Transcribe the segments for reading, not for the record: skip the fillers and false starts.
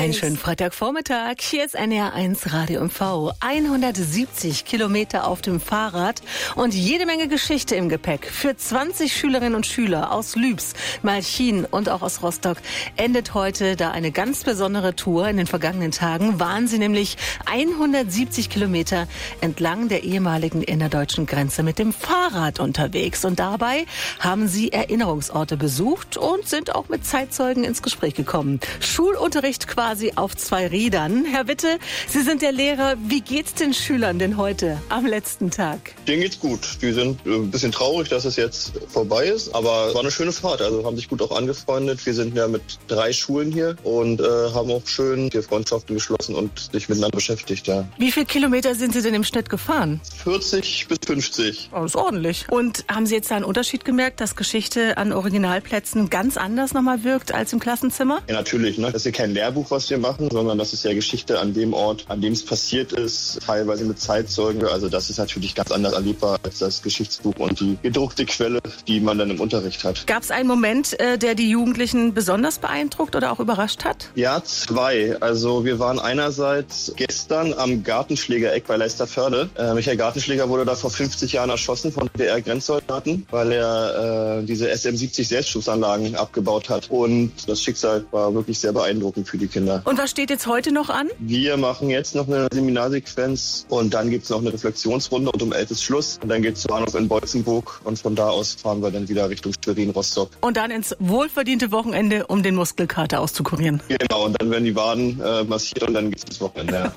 Einen schönen Freitagvormittag. Hier ist NDR1 Radio MV. 170 Kilometer auf dem Fahrrad und jede Menge Geschichte im Gepäck. Für 20 Schülerinnen und Schüler aus Lübs, Malchin und auch aus Rostock endet heute da eine ganz besondere Tour. In den vergangenen Tagen waren sie nämlich 170 Kilometer entlang der ehemaligen innerdeutschen Grenze mit dem Fahrrad unterwegs. Und dabei haben sie Erinnerungsorte besucht und sind auch mit Zeitzeugen ins Gespräch gekommen. Schulunterricht quasi auf 2 Rädern. Herr Witte, Sie sind der Lehrer. Wie geht's den Schülern denn heute am letzten Tag? Denen geht's gut. Die sind ein bisschen traurig, dass es jetzt vorbei ist, aber es war eine schöne Fahrt. Also haben sich gut auch angefreundet. Wir sind ja mit 3 Schulen hier und haben auch schön die Freundschaften geschlossen und sich miteinander beschäftigt. Ja. Wie viele Kilometer sind Sie denn im Schnitt gefahren? 40 bis 50. Oh, das ist ordentlich. Und haben Sie jetzt da einen Unterschied gemerkt, dass Geschichte an Originalplätzen ganz anders nochmal wirkt als im Klassenzimmer? Ja, natürlich. Das ist ja kein Lehrbuch, was wir machen, sondern das ist ja Geschichte an dem Ort, an dem es passiert ist, teilweise mit Zeitzeugen. Also das ist natürlich ganz anders erlebbar als das Geschichtsbuch und die gedruckte Quelle, die man dann im Unterricht hat. Gab es einen Moment, der die Jugendlichen besonders beeindruckt oder auch überrascht hat? Ja, 2. Also wir waren einerseits gestern am Gartenschlägereck bei Leisterförde. Michael Gartenschläger wurde da vor 50 Jahren erschossen von DDR-Grenzsoldaten, weil er diese SM-70 Selbstschussanlagen abgebaut hat. Und das Schicksal war wirklich sehr beeindruckend für die Kinder. Und was steht jetzt heute noch an? Wir machen jetzt noch eine Seminarsequenz und dann gibt es noch eine Reflexionsrunde und um 11 ist Schluss. Und dann geht es zum Bahnhof in Bolzenburg und von da aus fahren wir dann wieder Richtung Schwerin, Rostock. Und dann ins wohlverdiente Wochenende, um den Muskelkater auszukurieren. Genau, und dann werden die Waden massiert und dann geht es ins Wochenende. Ja.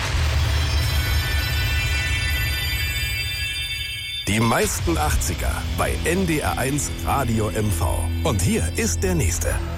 Die meisten 80er bei NDR1 Radio MV. Und hier ist der nächste.